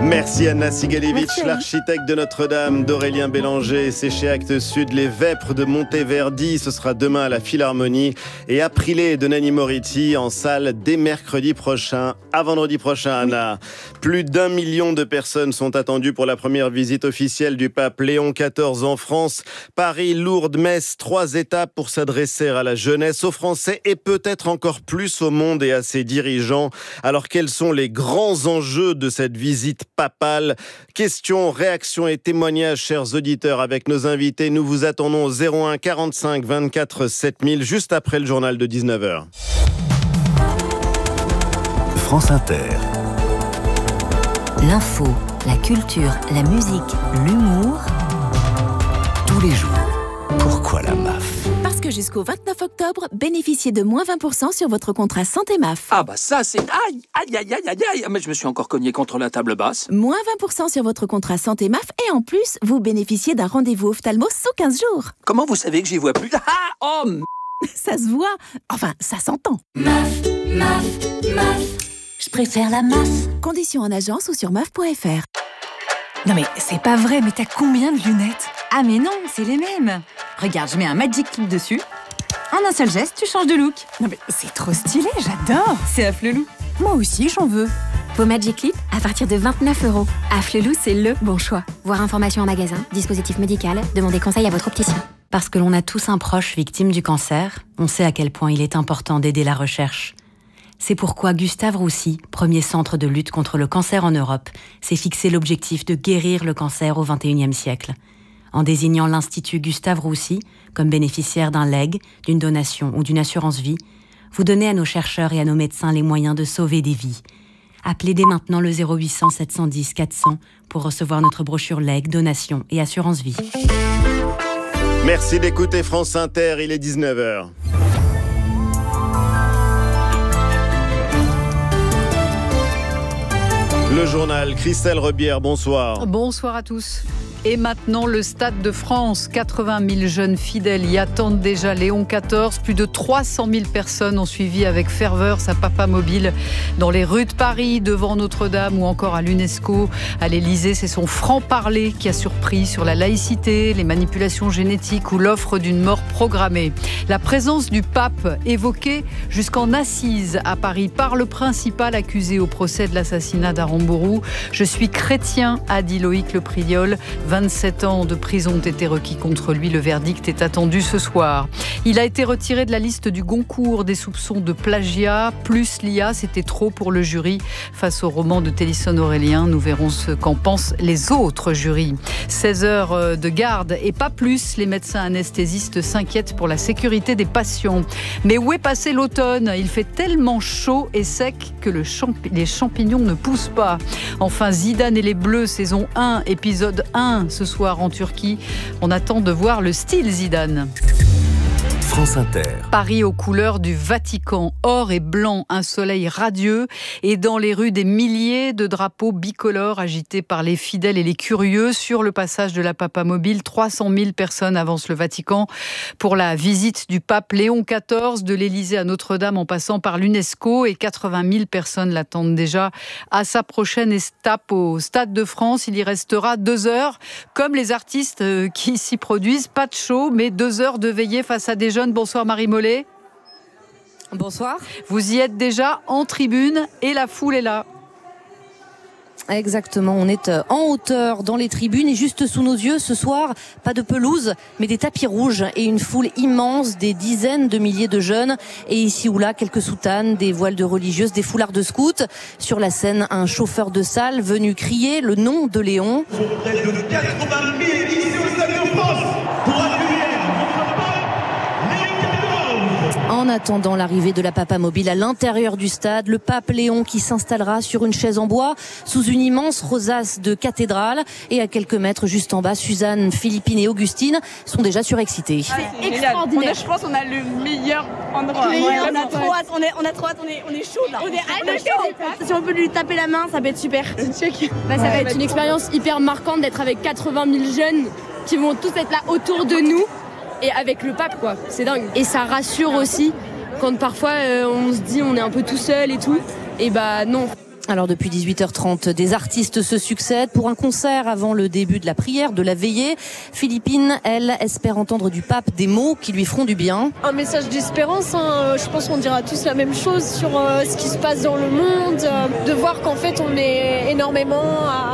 Merci Anna Sigalevitch, l'architecte de Notre-Dame, d'Aurélien Bélanger. C'est chez Actes Sud, Les Vêpres de Monteverdi. Ce sera demain à la Philharmonie. Et Aprile de Nanni Moretti en salle dès mercredi prochain. À vendredi prochain, Anna. Plus d'1 million de personnes sont attendues pour la première visite officielle du pape Léon XIV en France. Paris, Lourdes, Metz, 3 étapes pour s'adresser à la jeunesse, aux Français et peut-être encore plus au monde et à ses dirigeants. Alors quels sont les grands enjeux de cette visite papale? Questions, réactions et témoignages, chers auditeurs, avec nos invités. Nous vous attendons au 01 45 24 7000, juste après le journal de 19h. France Inter. L'info, la culture, la musique, l'humour. Tous les jours. Pourquoi la MAF? Parce que jusqu'au 29 octobre, bénéficiez de moins 20% sur votre contrat santé MAF. Ah bah ça c'est... Aïe, aïe, aïe, aïe, aïe, aïe. Mais je me suis encore cogné contre la table basse. Moins 20% sur votre contrat santé MAF et en plus, vous bénéficiez d'un rendez-vous ophtalmo sous 15 jours. Comment vous savez que j'y vois plus? Ah, oh, Ça se voit. Enfin, ça s'entend. MAF, MAF, MAF. Je préfère la MAF. Conditions en agence ou sur MAF.fr. Non mais c'est pas vrai, mais t'as combien de lunettes? Ah mais non, c'est les mêmes. Regarde, je mets un Magic Clip dessus. En un seul geste, tu changes de look. Non mais c'est trop stylé, j'adore. C'est Afflelou. Moi aussi, j'en veux. Vos Magic Clip à partir de 29 €. Afflelou, c'est le bon choix. Voir information en magasin, dispositif médical, demandez conseil à votre opticien. Parce que l'on a tous un proche victime du cancer, on sait à quel point il est important d'aider la recherche. C'est pourquoi Gustave Roussy, premier centre de lutte contre le cancer en Europe, s'est fixé l'objectif de guérir le cancer au XXIe siècle. En désignant l'Institut Gustave Roussy comme bénéficiaire d'un legs, d'une donation ou d'une assurance vie, vous donnez à nos chercheurs et à nos médecins les moyens de sauver des vies. Appelez dès maintenant le 0800 710 400 pour recevoir notre brochure legs, donation et assurance vie. Merci d'écouter France Inter, il est 19h. Le journal, Christelle Rebière, bonsoir. Bonsoir à tous. Et maintenant, le Stade de France. 80 000 jeunes fidèles y attendent déjà Léon XIV. Plus de 300 000 personnes ont suivi avec ferveur sa papa mobile dans les rues de Paris, devant Notre-Dame ou encore à l'UNESCO. À l'Élysée, c'est son franc-parler qui a surpris sur la laïcité, les manipulations génétiques ou l'offre d'une mort programmée. La présence du pape évoquée jusqu'en assises à Paris par le principal accusé au procès de l'assassinat d'Aramburu. Je suis chrétien, a dit Loïc Le Priol. 27 ans de prison ont été requis contre lui. Le verdict est attendu ce soir. Il a été retiré de la liste du Goncourt des soupçons de plagiat. Plus l'IA, c'était trop pour le jury. Face au roman de Télisson Aurélien, nous verrons ce qu'en pensent les autres jurys. 16 heures de garde et pas plus. Les médecins anesthésistes s'inquiètent pour la sécurité des patients. Mais où est passé l'automne? Il fait tellement chaud et sec que les champignons ne poussent pas. Enfin, Zidane et les Bleus, saison 1, épisode 1. Ce soir en Turquie, on attend de voir le style Zidane. France Inter. Paris aux couleurs du Vatican, or et blanc, un soleil radieux et dans les rues des milliers de drapeaux bicolores agités par les fidèles et les curieux. Sur le passage de la Papa Mobile, 300 000 personnes avancent le Vatican pour la visite du pape Léon XIV, de l'Élysée à Notre-Dame en passant par l'UNESCO, et 80 000 personnes l'attendent déjà à sa prochaine étape au Stade de France. Il y restera 2 heures, comme les artistes qui s'y produisent. Pas de show, mais 2 heures de veillée face à des jeunes. Bonsoir Marie Mollet. Bonsoir. Vous y êtes déjà en tribune et la foule est là. Exactement, on est en hauteur dans les tribunes et juste sous nos yeux ce soir, pas de pelouse mais des tapis rouges et une foule immense, des dizaines de milliers de jeunes et ici ou là quelques soutanes, des voiles de religieuses, des foulards de scouts. Sur la scène, un chauffeur de salle venu crier le nom de Léon. Près de 80 000 ici au Stade de France pour accueillir notre pape Léon XIV. En attendant l'arrivée de la Papa Mobile à l'intérieur du stade, le pape Léon qui s'installera sur une chaise en bois sous une immense rosace de cathédrale, et à quelques mètres juste en bas, Suzanne, Philippine et Augustine sont déjà surexcitées. C'est extraordinaire. Je pense qu'on a le meilleur endroit. On a trop hâte, on est chaud là. On est chaud. Si on peut lui taper la main, ça peut être super. Ça va être une expérience hyper marquante d'être avec 80 000 jeunes qui vont tous être là autour de nous. Et avec le pape, quoi, c'est dingue. Et ça rassure aussi quand parfois on se dit on est un peu tout seul et tout. Et bah non. Alors depuis 18h30, des artistes se succèdent pour un concert avant le début de la prière, de la veillée. Philippine, elle, espère entendre du pape des mots qui lui feront du bien. Un message d'espérance, je pense qu'on dira tous la même chose sur ce qui se passe dans le monde, de voir qu'en fait on est énormément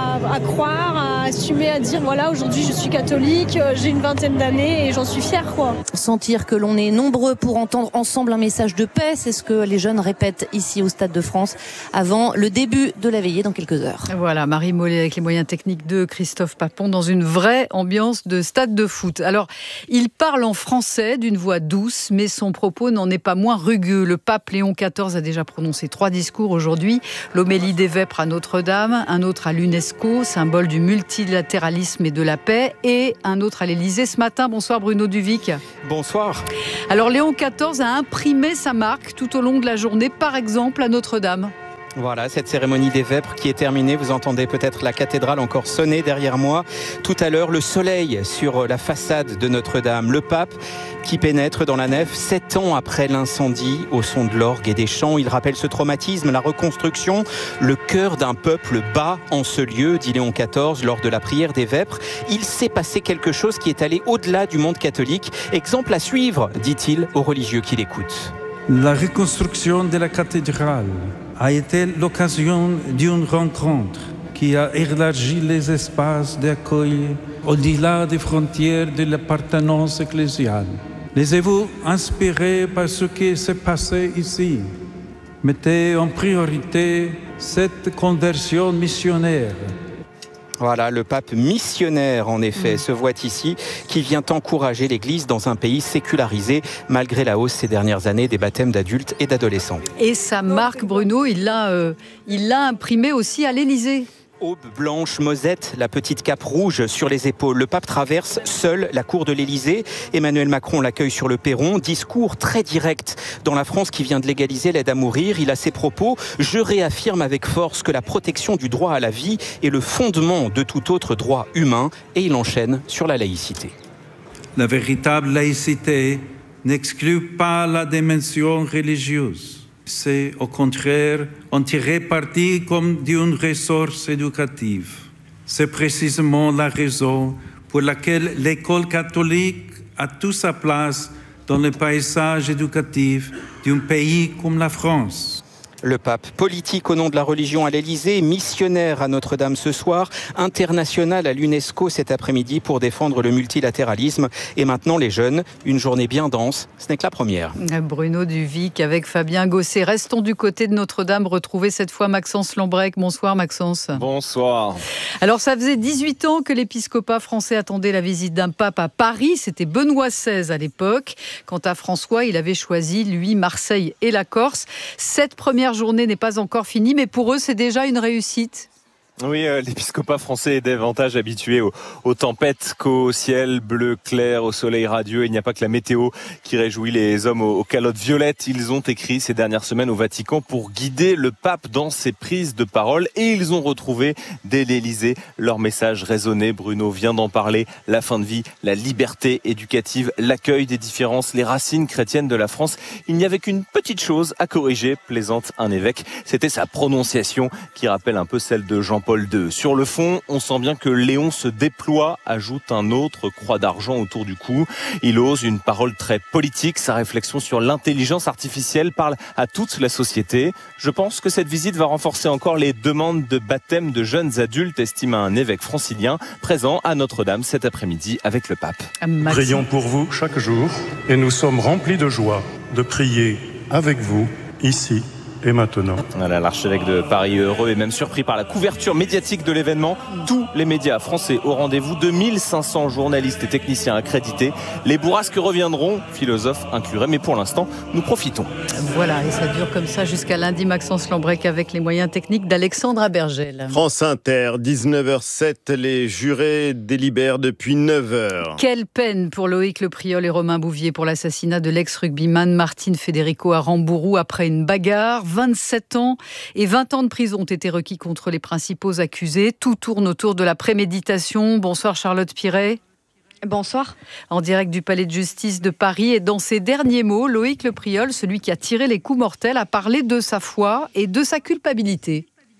à croire, à assumer, à dire voilà, aujourd'hui je suis catholique, j'ai une 20aine d'années et j'en suis fière, quoi. Sentir que l'on est nombreux pour entendre ensemble un message de paix, c'est ce que les jeunes répètent ici au Stade de France avant le début de la veillée dans quelques heures. Voilà, Marie Mollet avec les moyens techniques de Christophe Papon dans une vraie ambiance de stade de foot. Alors, il parle en français d'une voix douce, mais son propos n'en est pas moins rugueux. Le pape Léon XIV a déjà prononcé 3 discours aujourd'hui. L'homélie des Vêpres à Notre-Dame, un autre à l'UNESCO, symbole du multilatéralisme et de la paix, et un autre à l'Élysée ce matin. Bonsoir Bruno Duvic. Bonsoir. Alors Léon XIV a imprimé sa marque tout au long de la journée, par exemple à Notre-Dame. Voilà, cette cérémonie des Vêpres qui est terminée. Vous entendez peut-être la cathédrale encore sonner derrière moi. Tout à l'heure, le soleil sur la façade de Notre-Dame. Le pape qui pénètre dans la nef 7 ans après l'incendie au son de l'orgue et des chants. Il rappelle ce traumatisme, la reconstruction. Le cœur d'un peuple bat en ce lieu, dit Léon XIV, lors de la prière des Vêpres. Il s'est passé quelque chose qui est allé au-delà du monde catholique. Exemple à suivre, dit-il aux religieux qui l'écoutent. La reconstruction de la cathédrale a été l'occasion d'une rencontre qui a élargi les espaces d'accueil au-delà des frontières de l'appartenance ecclésiale. Laissez-vous inspirer par ce qui s'est passé ici. Mettez en priorité cette conversion missionnaire. Voilà, le pape missionnaire, en effet, se voit ici, qui vient encourager l'Église dans un pays sécularisé, malgré la hausse ces dernières années des baptêmes d'adultes et d'adolescents. Et sa marque, Bruno, il l'a imprimée aussi à l'Élysée. Aube blanche, mosette, la petite cape rouge sur les épaules. Le pape traverse seul la cour de l'Élysée. Emmanuel Macron l'accueille sur le perron. Discours très direct dans la France qui vient de légaliser l'aide à mourir. Il a ses propos. Je réaffirme avec force que la protection du droit à la vie est le fondement de tout autre droit humain. Et il enchaîne sur la laïcité. La véritable laïcité n'exclut pas la dimension religieuse. C'est au contraire en tirer parti comme d'une ressource éducative. C'est précisément la raison pour laquelle l'école catholique a toute sa place dans le paysage éducatif d'un pays comme la France. Le pape, politique au nom de la religion à l'Élysée, missionnaire à Notre-Dame ce soir, international à l'UNESCO cet après-midi pour défendre le multilatéralisme. Et maintenant les jeunes, une journée bien dense, ce n'est que la première. Bruno Duvic avec Fabien Gosset. Restons du côté de Notre-Dame, retrouver cette fois Maxence Lambrec. Bonsoir Maxence. Bonsoir. Alors ça faisait 18 ans que l'épiscopat français attendait la visite d'un pape à Paris. C'était Benoît XVI à l'époque. Quant à François, il avait choisi, lui, Marseille et la Corse. Cette première journée n'est pas encore finie, mais pour eux, c'est déjà une réussite. Oui, l'épiscopat français est davantage habitué aux tempêtes qu'au ciel bleu clair, au soleil radieux. Il n'y a pas que la météo qui réjouit les hommes aux calottes violettes. Ils ont écrit ces dernières semaines au Vatican pour guider le pape dans ses prises de parole. Et ils ont retrouvé dès l'Élysée leur message raisonné. Bruno vient d'en parler. La fin de vie, la liberté éducative, l'accueil des différences, les racines chrétiennes de la France. Il n'y avait qu'une petite chose à corriger, plaisante un évêque. C'était sa prononciation qui rappelle un peu celle de Jean-Paul II. Sur le fond, on sent bien que Léon se déploie, ajoute un autre croix d'argent autour du cou. Il ose une parole très politique. Sa réflexion sur l'intelligence artificielle parle à toute la société. Je pense que cette visite va renforcer encore les demandes de baptême de jeunes adultes, estime un évêque francilien présent à Notre-Dame cet après-midi avec le pape. Prions pour vous chaque jour et nous sommes remplis de joie de prier avec vous ici et maintenant. Voilà, l'archevêque de Paris heureux et même surpris par la couverture médiatique de l'événement. Tous les médias français au rendez-vous, 2500 journalistes et techniciens accrédités. Les bourrasques reviendront, philosophes incluraient, mais pour l'instant, nous profitons. Voilà, et ça dure comme ça jusqu'à lundi. Maxence Lambrec avec les moyens techniques d'Alexandre Abergel. France Inter, 19h07, les jurés délibèrent depuis 9h. Quelle peine pour Loïc Le Priol et Romain Bouvier pour l'assassinat de l'ex-rugbyman Martine Federico à Rambourou après une bagarre. 27 ans et 20 ans de prison ont été requis contre les principaux accusés. Tout tourne autour de la préméditation. Bonsoir Charlotte Piret. Bonsoir. En direct du Palais de Justice de Paris. Et dans ses derniers mots, Loïc Le Priol, celui qui a tiré les coups mortels, a parlé de sa foi et de sa culpabilité.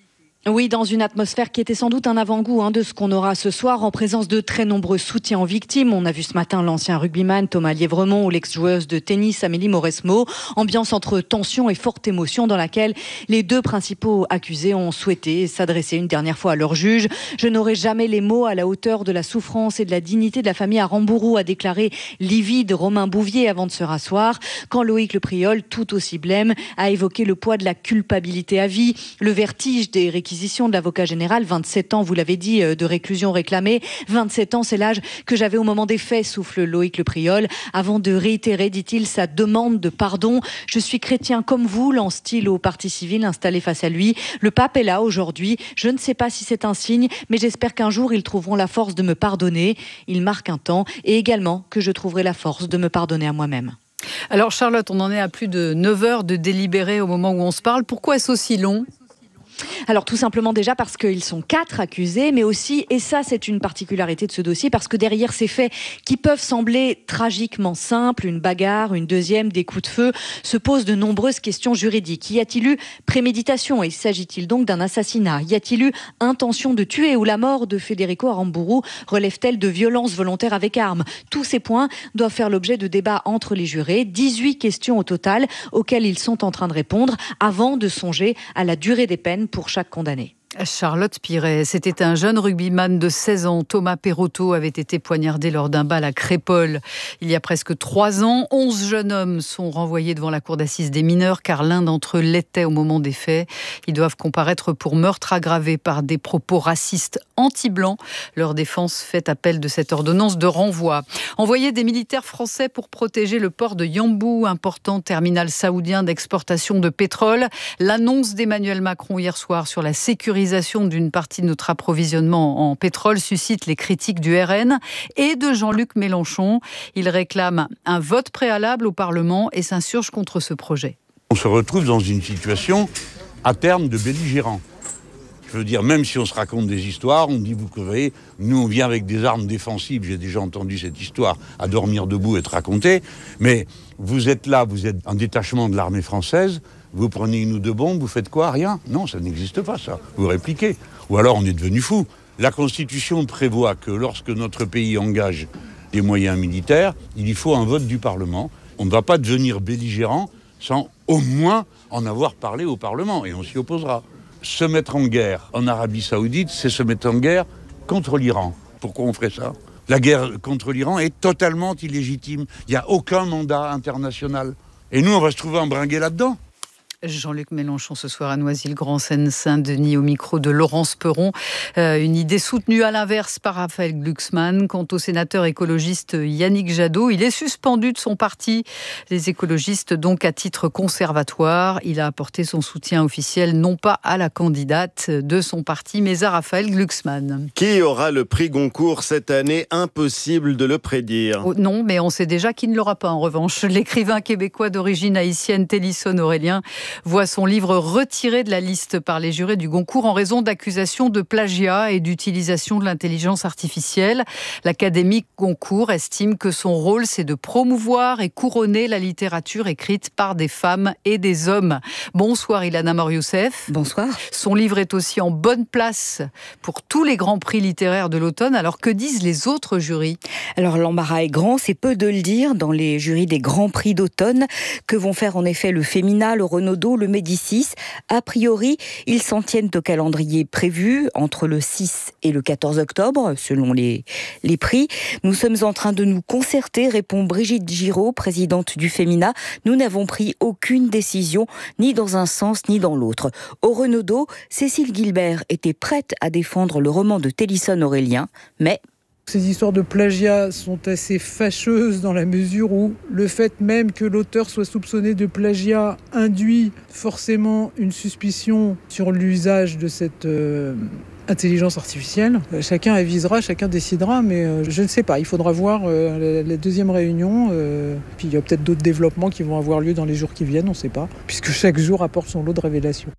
Oui, dans une atmosphère qui était sans doute un avant-goût de ce qu'on aura ce soir, en présence de très nombreux soutiens aux victimes. On a vu ce matin l'ancien rugbyman Thomas Lièvremont ou l'ex-joueuse de tennis Amélie Mauresmo. Ambiance entre tension et forte émotion dans laquelle les deux principaux accusés ont souhaité s'adresser une dernière fois à leur juge. Je n'aurai jamais les mots à la hauteur de la souffrance et de la dignité de la famille à Rambourou, a déclaré livide Romain Bouvier avant de se rasseoir. Quand Loïc Le Priol, tout aussi blême, a évoqué le poids de la culpabilité à vie, le vertige des réquisitions de l'avocat général, 27 ans, vous l'avez dit, de réclusion réclamée. 27 ans, c'est l'âge que j'avais au moment des faits, souffle Loïc Le Priol, avant de réitérer, dit-il, sa demande de pardon. Je suis chrétien comme vous, lance-t-il au parti civil installé face à lui. Le pape est là aujourd'hui. Je ne sais pas si c'est un signe, mais j'espère qu'un jour, ils trouveront la force de me pardonner. Il marque un temps, et également que je trouverai la force de me pardonner à moi-même. Alors Charlotte, on en est à plus de 9 heures de délibéré au moment où on se parle. Pourquoi est-ce aussi long ? Alors tout simplement déjà parce qu'ils sont 4 accusés, mais aussi, et ça c'est une particularité de ce dossier, parce que derrière ces faits qui peuvent sembler tragiquement simples, une bagarre, une deuxième, des coups de feu, se posent de nombreuses questions juridiques. Y a-t-il eu préméditation et s'agit-il donc d'un assassinat ? Y a-t-il eu intention de tuer ou la mort de Federico Aramburu relève-t-elle de violence volontaire avec arme ? Tous ces points doivent faire l'objet de débats entre les jurés. 18 questions au total auxquelles ils sont en train de répondre avant de songer à la durée des peines pour chaque condamné. Charlotte Piret, c'était un jeune rugbyman de 16 ans. Thomas Perotto avait été poignardé lors d'un bal à Crépol il y a presque 3 ans. 11 jeunes hommes sont renvoyés devant la cour d'assises des mineurs car l'un d'entre eux l'était au moment des faits. Ils doivent comparaître pour meurtre aggravé par des propos racistes anti-blancs. Leur défense fait appel de cette ordonnance de renvoi. Envoyer des militaires français pour protéger le port de Yanbu, important terminal saoudien d'exportation de pétrole. L'annonce d'Emmanuel Macron hier soir sur la sécurisation d'une partie de notre approvisionnement en pétrole suscite les critiques du RN et de Jean-Luc Mélenchon. Il réclame un vote préalable au Parlement et s'insurge contre ce projet. On se retrouve dans une situation à terme de belligérant. Je veux dire, même si on se raconte des histoires, on dit, vous voyez, nous on vient avec des armes défensives, j'ai déjà entendu cette histoire à dormir debout être racontée, mais vous êtes là, vous êtes un détachement de l'armée française, vous prenez une ou deux bombes, vous faites quoi ? Rien ? Non, ça n'existe pas ça. Vous répliquez. Ou alors on est devenu fou. La Constitution prévoit que lorsque notre pays engage des moyens militaires, il y faut un vote du Parlement. On ne va pas devenir belligérant sans au moins en avoir parlé au Parlement, et on s'y opposera. Se mettre en guerre en Arabie Saoudite, c'est se mettre en guerre contre l'Iran. Pourquoi on ferait ça ? La guerre contre l'Iran est totalement illégitime. Il n'y a aucun mandat international. Et nous, on va se trouver embringués là-dedans. Jean-Luc Mélenchon ce soir à Noisy-le-Grand, Seine-Saint-Denis, au micro de Laurence Perron. Une idée soutenue à l'inverse par Raphaël Glucksmann. Quant au sénateur écologiste Yannick Jadot, il est suspendu de son parti. Les écologistes donc à titre conservatoire. Il a apporté son soutien officiel non pas à la candidate de son parti, mais à Raphaël Glucksmann. Qui aura le prix Goncourt cette année ? Impossible de le prédire. Oh, non, mais on sait déjà qui ne l'aura pas en revanche. L'écrivain québécois d'origine haïtienne Télisson Aurélien voit son livre retiré de la liste par les jurés du Goncourt en raison d'accusations de plagiat et d'utilisation de l'intelligence artificielle. L'Académie Goncourt estime que son rôle, c'est de promouvoir et couronner la littérature écrite par des femmes et des hommes. Bonsoir Ilana Mor-Youssef. Bonsoir. Son livre est aussi en bonne place pour tous les grands prix littéraires de l'automne. Alors que disent les autres jurys ? Alors l'embarras est grand, c'est peu de le dire, dans les jurys des grands prix d'automne, que vont faire en effet le Femina, le Renaudot, le Médicis. A priori, ils s'en tiennent au calendrier prévu entre le 6 et le 14 octobre, selon les prix. Nous sommes en train de nous concerter, répond Brigitte Giraud, présidente du Femina. Nous n'avons pris aucune décision, ni dans un sens ni dans l'autre. Au Renaudot, Cécile Gilbert était prête à défendre le roman de Télisson Aurélien, mais... Ces histoires de plagiat sont assez fâcheuses dans la mesure où le fait même que l'auteur soit soupçonné de plagiat induit forcément une suspicion sur l'usage de cette intelligence artificielle. Chacun avisera, chacun décidera, mais je ne sais pas. Il faudra voir la deuxième réunion. Puis il y a peut-être d'autres développements qui vont avoir lieu dans les jours qui viennent, on ne sait pas, puisque chaque jour apporte son lot de révélations.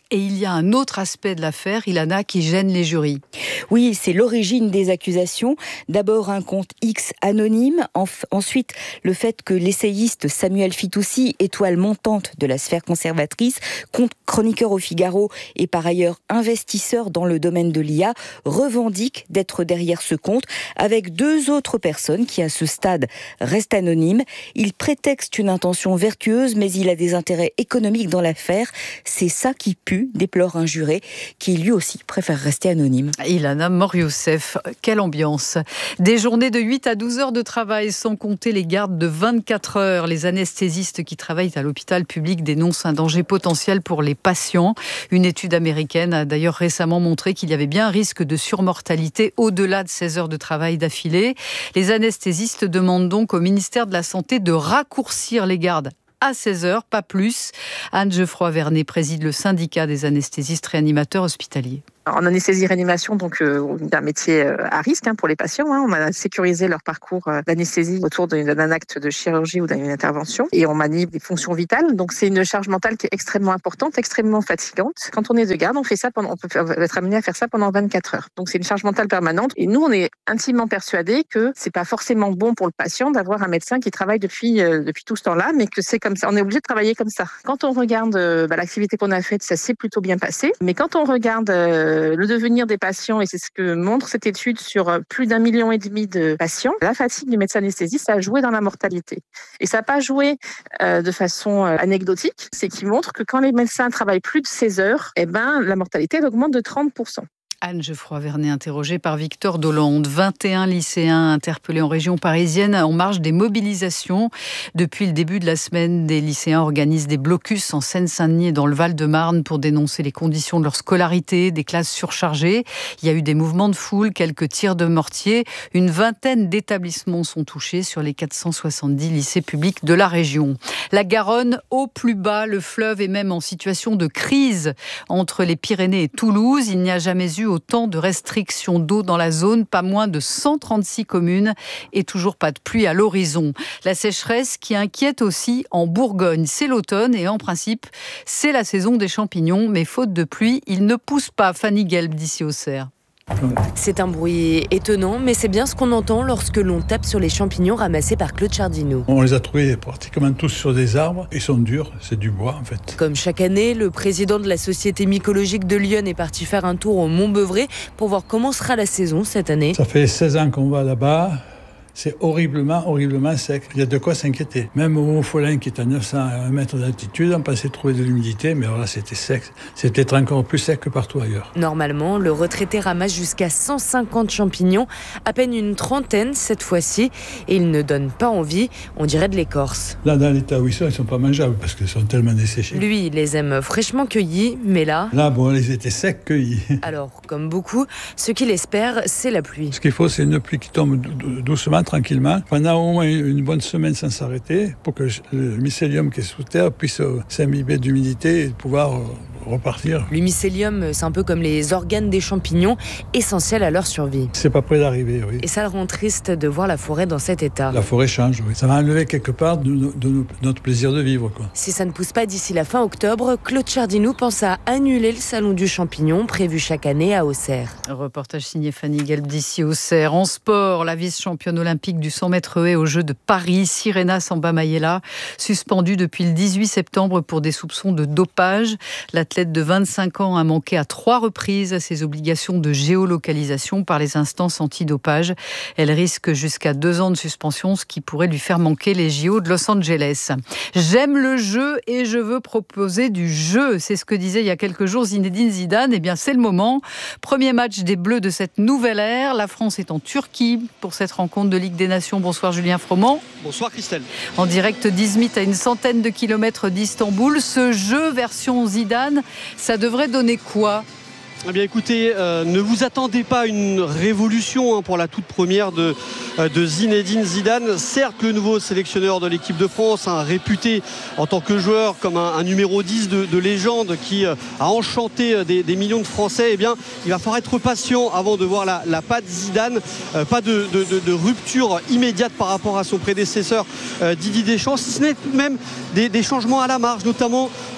Et il y a un autre aspect de l'affaire, Ilana, qui gêne les jurys. Oui, c'est l'origine des accusations. D'abord un compte X anonyme, ensuite le fait que l'essayiste Samuel Fitoussi, étoile montante de la sphère conservatrice, chroniqueur au Figaro et par ailleurs investisseur dans le domaine de l'IA, revendique d'être derrière ce compte avec 2 autres personnes qui à ce stade restent anonymes. Il prétexte une intention vertueuse mais il a des intérêts économiques dans l'affaire. C'est ça qui pue, déplore un juré qui lui aussi préfère rester anonyme. Ilana Mor-Youssef, quelle ambiance. Des journées de 8 à 12 heures de travail sans compter les gardes de 24 heures. Les anesthésistes qui travaillent à l'hôpital public dénoncent un danger potentiel pour les patients. Une étude américaine a d'ailleurs récemment montré qu'il y avait bien un risque de surmortalité au-delà de 16 heures de travail d'affilée. Les anesthésistes demandent donc au ministère de la Santé de raccourcir les gardes à 16 heures, pas plus. Anne Geoffroy-Vernet préside le syndicat des anesthésistes réanimateurs hospitaliers. En anesthésie-réanimation, donc un métier à risque pour les patients. On a sécurisé leur parcours d'anesthésie autour d'un acte de chirurgie ou d'une intervention. Et on manie des fonctions vitales. Donc c'est une charge mentale qui est extrêmement importante, extrêmement fatigante. Quand on est de garde, on peut être amené à faire ça pendant 24 heures. Donc c'est une charge mentale permanente. Et nous, on est intimement persuadés que c'est pas forcément bon pour le patient d'avoir un médecin qui travaille depuis tout ce temps-là, mais que c'est comme ça. On est obligé de travailler comme ça. Quand on regarde l'activité qu'on a faite, ça s'est plutôt bien passé. Mais quand on regarde le devenir des patients, et c'est ce que montre cette étude sur plus d'1,5 million de patients, la fatigue du médecin anesthésiste a joué dans la mortalité. Et ça n'a pas joué de façon anecdotique, c'est qu'il montre que quand les médecins travaillent plus de 16 heures, la mortalité elle augmente de 30%. Anne Geoffroy-Vernet, interrogée par Victor Dolande. 21 lycéens interpellés en région parisienne en marge des mobilisations. Depuis le début de la semaine, des lycéens organisent des blocus en Seine-Saint-Denis et dans le Val-de-Marne pour dénoncer les conditions de leur scolarité, des classes surchargées. Il y a eu des mouvements de foule, quelques tirs de mortier. Une vingtaine d'établissements sont touchés sur les 470 lycées publics de la région. La Garonne, au plus bas, le fleuve est même en situation de crise entre les Pyrénées et Toulouse. Il n'y a jamais eu autant de restrictions d'eau dans la zone, pas moins de 136 communes et toujours pas de pluie à l'horizon. La sécheresse qui inquiète aussi en Bourgogne. C'est l'automne et en principe, c'est la saison des champignons, mais faute de pluie, ils ne poussent pas. Fanny Gelb d'ici Auxerre. C'est un bruit étonnant, mais c'est bien ce qu'on entend lorsque l'on tape sur les champignons ramassés par Claude Chardino. On les a trouvés pratiquement tous sur des arbres. Ils sont durs, c'est du bois en fait. Comme chaque année, le président de la Société mycologique de Lyon est parti faire un tour au Mont-Beuvray pour voir comment sera la saison cette année. Ça fait 16 ans qu'on va là-bas. C'est horriblement sec. Il y a de quoi s'inquiéter. Même au Mont-Folin, qui est à 900 mètres d'altitude, on pensait trouver de l'humidité, mais alors là, c'était sec. C'est peut-être encore plus sec que partout ailleurs. Normalement, le retraité ramasse jusqu'à 150 champignons, à peine une trentaine cette fois-ci, et ils ne donnent pas envie, on dirait de l'écorce. Là, dans l'état où ils sont pas mangeables, parce qu'ils sont tellement desséchés. Lui, il les aime fraîchement cueillis, mais là... Là, ils étaient secs cueillis. Alors, comme beaucoup, ce qu'il espère, c'est la pluie. Ce qu'il faut, c'est une pluie qui tombe doucement, tranquillement, pendant au moins une bonne semaine sans s'arrêter, pour que le mycélium qui est sous terre puisse s'imbiber d'humidité et pouvoir repartir. Le mycélium, c'est un peu comme les organes des champignons, essentiels à leur survie. C'est pas près d'arriver, oui. Et ça le rend triste de voir la forêt dans cet état. La forêt change, oui. Ça va enlever quelque part de notre plaisir de vivre, quoi. Si ça ne pousse pas d'ici la fin octobre, Claude Chardino pense à annuler le salon du champignon prévu chaque année à Auxerre. Un reportage signé Fanny Gelb d'ici Auxerre. En sport, la vice-championne olympique du 100 mètres haies aux Jeux de Paris, Sirena Samba-Mayela, suspendue depuis le 18 septembre pour des soupçons de dopage. L'athlète de 25 ans a manqué à 3 reprises à ses obligations de géolocalisation par les instances antidopage. Elle risque jusqu'à 2 ans de suspension, ce qui pourrait lui faire manquer les JO de Los Angeles. J'aime le jeu et je veux proposer du jeu. C'est ce que disait il y a quelques jours Zinedine Zidane. Eh bien, c'est le moment. Premier match des Bleus de cette nouvelle ère. La France est en Turquie pour cette rencontre de Ligue des Nations. Bonsoir Julien Froment. Bonsoir Christelle. En direct d'Izmit, à une centaine de kilomètres d'Istanbul. Ce jeu version Zidane, ça devrait donner quoi ? Eh bien écoutez, ne vous attendez pas à une révolution pour la toute première de Zinedine Zidane. Certes, le nouveau sélectionneur de l'équipe de France, réputé en tant que joueur comme un numéro 10 de légende qui a enchanté des millions de Français, eh bien, il va falloir être patient avant de voir la patte Zidane. Pas de rupture immédiate par rapport à son prédécesseur Didier Deschamps, si ce n'est même des changements à la marge, notamment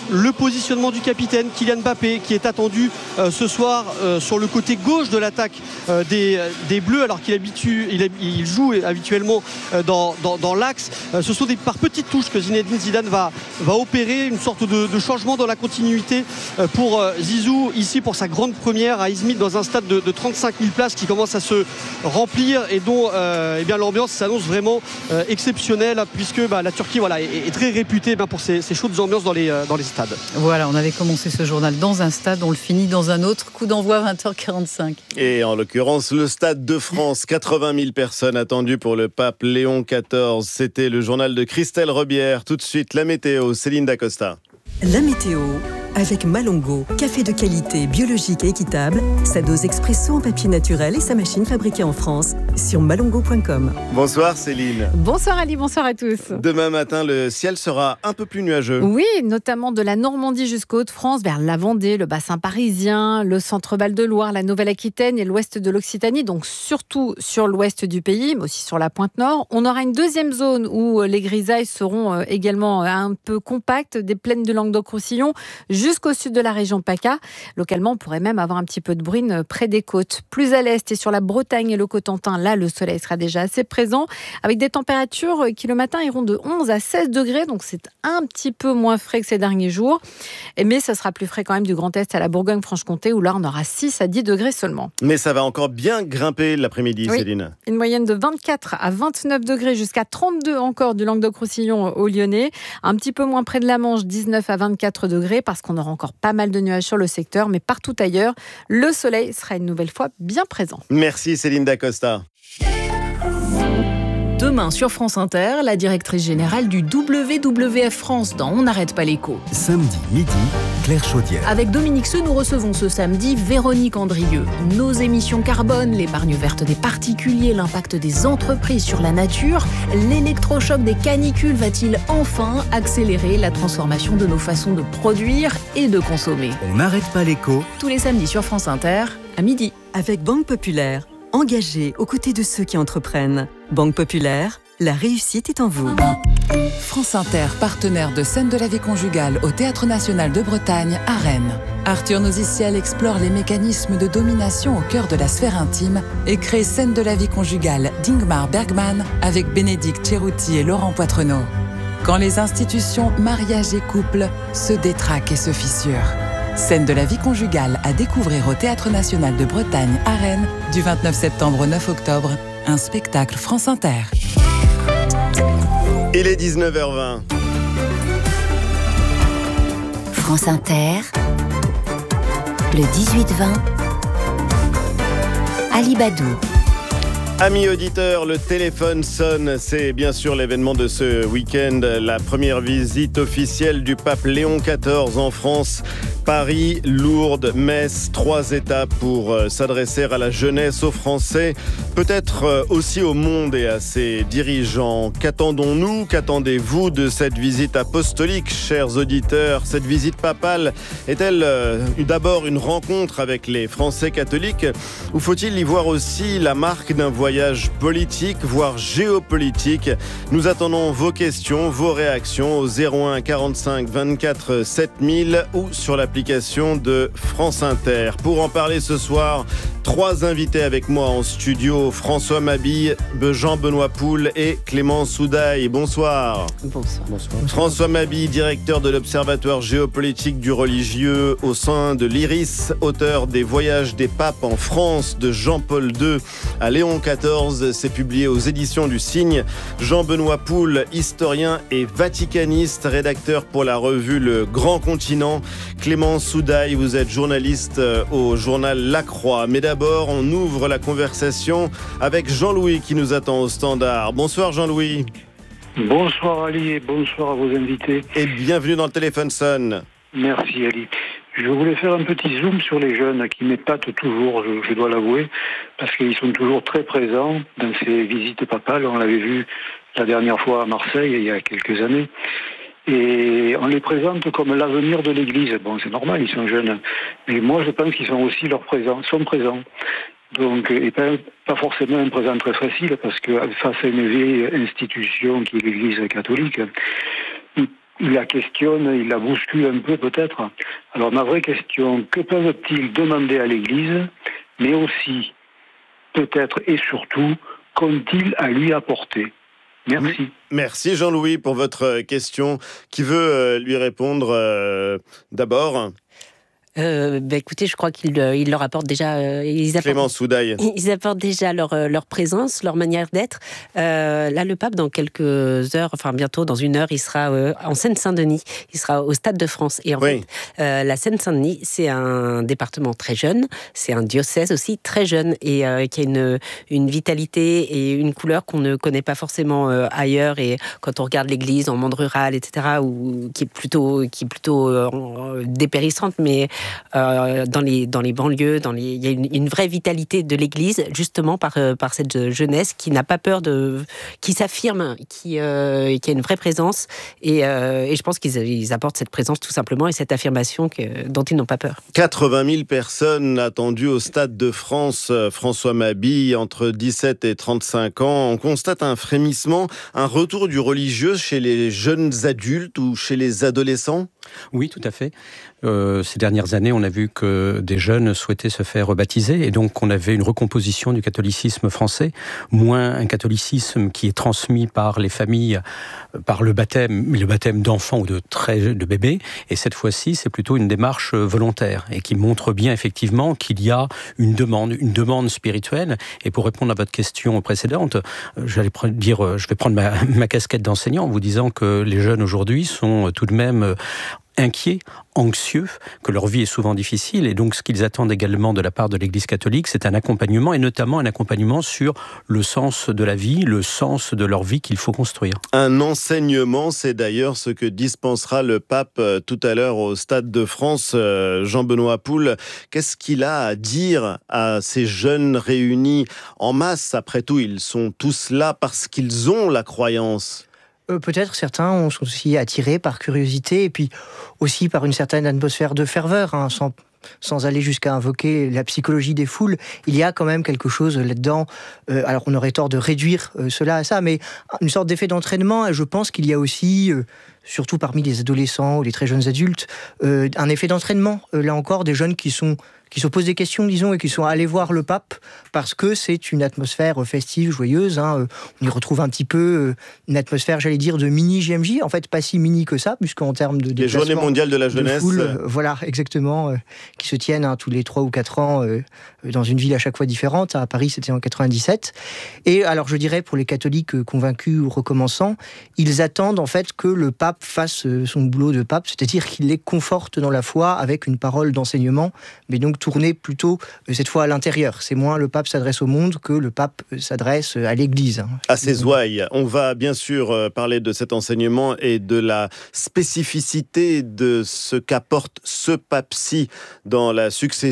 le positionnement du capitaine Kylian Mbappé qui est attendu ce soir sur le côté gauche de l'attaque des Bleus, alors qu'il joue habituellement dans l'axe. Ce sont par petites touches que Zinedine Zidane va opérer une sorte de changement dans la continuité pour Zizou, ici pour sa grande première à Izmit, dans un stade de 35 000 places qui commence à se remplir et dont l'ambiance s'annonce vraiment exceptionnelle, puisque la Turquie est très réputée pour ses chaudes ambiances dans les stades. Voilà, on avait commencé ce journal dans un stade, on le finit dans un autre. Coup d'envoi 20h45. Et en l'occurrence, le Stade de France, 80 000 personnes attendues pour le pape Léon XIV. C'était le journal de Christelle Rebière. Tout de suite, la météo, Céline Dacosta. La météo avec Malongo, café de qualité, biologique et équitable, sa dose expresso en papier naturel et sa machine fabriquée en France sur malongo.com. Bonsoir Céline. Bonsoir Ali, bonsoir à tous. Demain matin, le ciel sera un peu plus nuageux. Oui, notamment de la Normandie jusqu'aux Hauts-de-France, vers la Vendée, le bassin parisien, le centre-Val de Loire, la Nouvelle-Aquitaine et l'ouest de l'Occitanie, donc surtout sur l'ouest du pays, mais aussi sur la pointe nord. On aura une deuxième zone où les grisailles seront également un peu compactes, des plaines de Languedoc-Roussillon jusqu'au sud de la région PACA. Localement, on pourrait même avoir un petit peu de bruine près des côtes. Plus à l'est et sur la Bretagne et le Cotentin, là, le soleil sera déjà assez présent, avec des températures qui le matin iront de 11 à 16 degrés, donc c'est un petit peu moins frais que ces derniers jours. Mais ça sera plus frais quand même du Grand Est à la Bourgogne-Franche-Comté, où là, on aura 6 à 10 degrés seulement. Mais ça va encore bien grimper l'après-midi, oui, Céline. Une moyenne de 24 à 29 degrés, jusqu'à 32 encore du Languedoc-Roussillon au Lyonnais. Un petit peu moins près de la Manche, 19 à 24 degrés, parce qu'on aura encore pas mal de nuages sur le secteur, mais partout ailleurs, le soleil sera une nouvelle fois bien présent. Merci Céline Dacosta. Demain sur France Inter, la directrice générale du WWF France dans On n'arrête pas l'écho. Samedi midi, Claire Chaudière. Avec Dominique Seux, nous recevons ce samedi Véronique Andrieux. Nos émissions carbone, l'épargne verte des particuliers, l'impact des entreprises sur la nature, l'électrochoc des canicules va-t-il enfin accélérer la transformation de nos façons de produire et de consommer? On n'arrête pas l'écho. Tous les samedis sur France Inter, à midi. Avec Banque Populaire, engagée aux côtés de ceux qui entreprennent. Banque Populaire, la réussite est en vous. France Inter, partenaire de Scènes de la vie conjugale au Théâtre National de Bretagne à Rennes. Arthur Noziciel explore les mécanismes de domination au cœur de la sphère intime et crée Scènes de la vie conjugale d'Ingmar Bergman avec Bénédicte Cerutti et Laurent Poitrenaud. Quand les institutions, mariage et couple se détraquent et se fissurent. Scène de la vie conjugale à découvrir au Théâtre National de Bretagne à Rennes du 29 septembre au 9 octobre. Un spectacle France Inter. Il est 19h20. France Inter, le 18-20, Ali Badou. Amis auditeurs, le téléphone sonne. C'est bien sûr l'événement de ce week-end, la première visite officielle du pape Léon XIV en France. Paris, Lourdes, Metz, 3 étapes pour s'adresser à la jeunesse, aux Français, peut-être aussi au monde et à ses dirigeants. Qu'attendons-nous, qu'attendez-vous de cette visite apostolique, chers auditeurs? Cette visite papale est-elle d'abord une rencontre avec les Français catholiques, ou faut-il y voir aussi la marque d'un voyage politique, voire géopolitique? Nous attendons vos questions, vos réactions au 01 45 24 7000 ou sur l'application de France Inter. Pour en parler ce soir, 3 invités avec moi en studio: François Mabille, Jean-Benoît Poul et Clément Soudaille. Bonsoir. Bonsoir. François Mabille, directeur de l'Observatoire géopolitique du religieux au sein de l'IRIS, auteur des Voyages des papes en France de Jean-Paul II à Léon XIV. C'est publié aux éditions du Cygne. Jean-Benoît Poul, historien et vaticaniste, rédacteur pour la revue Le Grand Continent. Clément Soudaille, vous êtes journaliste au journal La Croix. Mais d'abord, on ouvre la conversation avec Jean-Louis qui nous attend au standard. Bonsoir Jean-Louis. Bonsoir Ali et bonsoir à vos invités. Et bienvenue dans le téléphone sonne. Merci Ali. Je voulais faire un petit zoom sur les jeunes qui m'épatent toujours, je dois l'avouer, parce qu'ils sont toujours très présents dans ces visites papales. On l'avait vu la dernière fois à Marseille, il y a quelques années. Et on les présente comme l'avenir de l'Église. Bon, c'est normal, ils sont jeunes. Mais moi, je pense qu'ils sont aussi sont présents. Donc, et pas forcément un présent très facile, parce que face à une vieille institution qui est l'Église catholique, il la questionne, il la bouscule un peu peut-être. Alors ma vraie question, que peuvent-ils demander à l'Église, mais aussi, peut-être et surtout, qu'ont-ils à lui apporter ? Merci. Merci Jean-Louis pour votre question. Qui veut lui répondre d'abord ? Écoutez, je crois qu'ils leur apportent déjà. Clément Soudaille. Ils apportent déjà leur présence, leur manière d'être. Là, le pape, dans quelques heures, enfin bientôt, dans une heure, il sera en Seine-Saint-Denis. Il sera au Stade de France. Et en fait, la Seine-Saint-Denis, c'est un département très jeune. C'est un diocèse aussi très jeune et qui a une vitalité et une couleur qu'on ne connaît pas forcément ailleurs. Et quand on regarde l'église en monde rural, etc., qui est plutôt dépérissante, mais dans les banlieues, il y a une vraie vitalité de l'Église, justement par cette jeunesse qui n'a pas peur qui s'affirme, qui a une vraie présence, et je pense qu'ils apportent cette présence tout simplement et cette affirmation dont ils n'ont pas peur. 80 000 personnes attendues au Stade de France. François Mabille, entre 17 et 35 ans, on constate un frémissement, un retour du religieux chez les jeunes adultes ou chez les adolescents ? Oui, tout à fait. Ces dernières années, on a vu que des jeunes souhaitaient se faire rebaptiser et donc on avait une recomposition du catholicisme français, moins un catholicisme qui est transmis par les familles, par le baptême d'enfants ou de bébés. Et cette fois-ci, c'est plutôt une démarche volontaire et qui montre bien effectivement qu'il y a une demande spirituelle. Et pour répondre à votre question précédente, je vais prendre ma casquette d'enseignant en vous disant que les jeunes aujourd'hui sont tout de même inquiets, anxieux, que leur vie est souvent difficile, et donc ce qu'ils attendent également de la part de l'Église catholique, c'est un accompagnement, et notamment un accompagnement sur le sens de la vie, le sens de leur vie qu'il faut construire. Un enseignement, c'est d'ailleurs ce que dispensera le pape tout à l'heure au Stade de France. Jean-Benoît Poul, qu'est-ce qu'il a à dire à ces jeunes réunis en masse ? Après tout, ils sont tous là parce qu'ils ont la croyance. Peut-être certains sont aussi attirés par curiosité et puis aussi par une certaine atmosphère de ferveur, hein, sans aller jusqu'à invoquer la psychologie des foules. Il y a quand même quelque chose là-dedans. Alors on aurait tort de réduire cela à ça, mais une sorte d'effet d'entraînement. Et je pense qu'il y a aussi, surtout parmi les adolescents ou les très jeunes adultes, un effet d'entraînement. Là encore, des jeunes qui se posent des questions, disons, et qui sont allés voir le pape parce que c'est une atmosphère festive, joyeuse. Hein. On y retrouve un petit peu une atmosphère, j'allais dire, de mini-JMJ. En fait, pas si mini que ça, puisqu'en termes de les Journées mondiales de la jeunesse. Foule, voilà, exactement, qui se tiennent tous les 3 ou 4 ans dans une ville à chaque fois différente. À Paris, c'était en 97. Et alors, je dirais, pour les catholiques convaincus ou recommençants, ils attendent en fait que le pape fasse son boulot de pape, c'est-à-dire qu'il les conforte dans la foi avec une parole d'enseignement, mais donc tourner plutôt cette fois à l'intérieur. C'est moins le pape s'adresse au monde que le pape s'adresse à l'Église. À ses ouailles. On va bien sûr parler de cet enseignement et de la spécificité de ce qu'apporte ce pape-ci dans la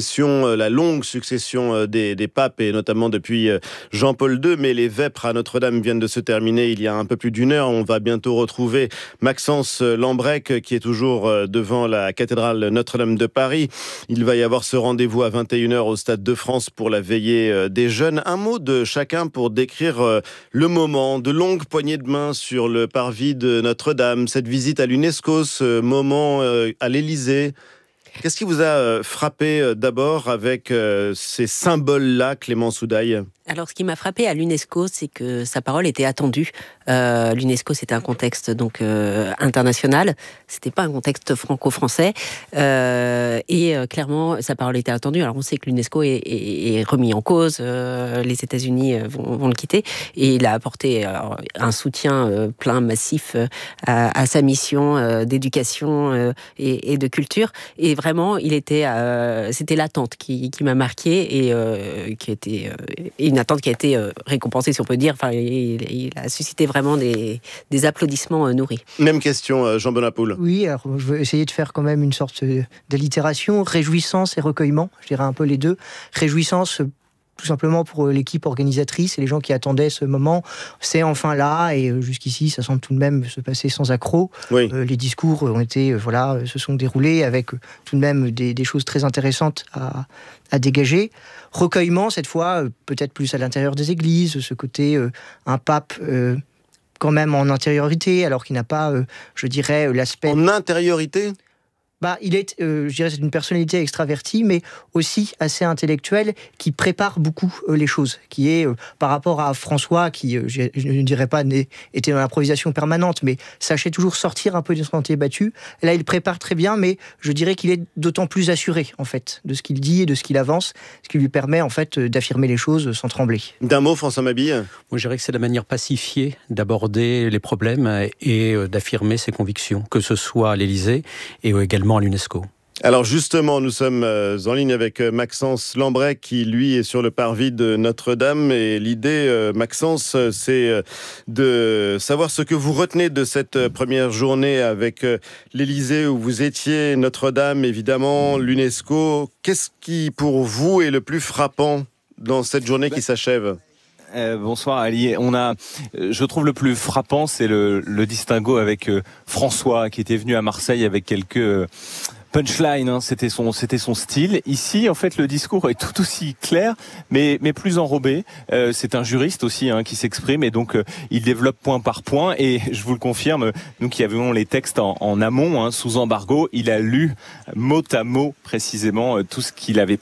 longue succession des papes, et notamment depuis Jean-Paul II. Mais les vêpres à Notre-Dame viennent de se terminer il y a un peu plus d'une heure. On va bientôt retrouver Maxence Lambrec qui est toujours devant la cathédrale Notre-Dame de Paris. Il va y avoir ce rendez-vous à 21h au Stade de France pour la veillée des jeunes. Un mot de chacun pour décrire le moment, de longues poignées de main sur le parvis de Notre-Dame, cette visite à l'UNESCO, ce moment à l'Élysée. Qu'est-ce qui vous a frappé d'abord avec ces symboles-là, Clément Soudaille ? Alors, ce qui m'a frappé à l'UNESCO, c'est que sa parole était attendue. L'UNESCO, c'était un contexte donc international. C'était pas un contexte franco-français. Et clairement, sa parole était attendue. Alors, on sait que l'UNESCO est remis en cause. Les États-Unis vont le quitter. Et il a apporté un soutien plein, massif à sa mission d'éducation et de culture. Et vraiment, c'était l'attente qui m'a marquée et qui était une attente qui a été récompensée, si on peut dire. Enfin, il a suscité vraiment des applaudissements nourris. Même question, Jean-Benoît Poul. Oui, alors je vais essayer de faire quand même une sorte d'allitération. Réjouissance et recueillement, je dirais un peu les deux. Réjouissance, tout simplement pour l'équipe organisatrice et les gens qui attendaient ce moment. C'est enfin là, et jusqu'ici, ça semble tout de même se passer sans accroc. Oui. Les discours se sont déroulés avec tout de même des choses très intéressantes à dégager. Recueillement, cette fois, peut-être plus à l'intérieur des églises, ce côté un pape quand même en intériorité, alors qu'il n'a pas, je dirais, l'aspect... En intériorité ? Il est, je dirais, c'est une personnalité extravertie, mais aussi assez intellectuelle, qui prépare beaucoup les choses, qui est, par rapport à François, qui, je ne dirais pas, était dans l'improvisation permanente, mais sachait toujours sortir un peu des sentiers battus. Là, il prépare très bien, mais je dirais qu'il est d'autant plus assuré, en fait, de ce qu'il dit et de ce qu'il avance, ce qui lui permet, en fait, d'affirmer les choses sans trembler. D'un mot, François Mabille ? Moi, je dirais que c'est la manière pacifiée d'aborder les problèmes et d'affirmer ses convictions, que ce soit à l'Élysée et également à l'UNESCO. Alors justement, nous sommes en ligne avec Maxence Lambret qui, lui, est sur le parvis de Notre-Dame. Et l'idée, Maxence, c'est de savoir ce que vous retenez de cette première journée avec l'Élysée où vous étiez, Notre-Dame, évidemment, l'UNESCO. Qu'est-ce qui, pour vous, est le plus frappant dans cette journée qui s'achève ? Bonsoir Ali. Je trouve le plus frappant, c'est le distinguo avec François qui était venu à Marseille avec quelques punchline, c'était son style. Ici, en fait, le discours est tout aussi clair, mais plus enrobé. C'est un juriste aussi qui s'exprime, et donc il développe point par point. Et je vous le confirme, nous qui avions les textes en amont, sous embargo, il a lu mot à mot précisément tout ce qu'il avait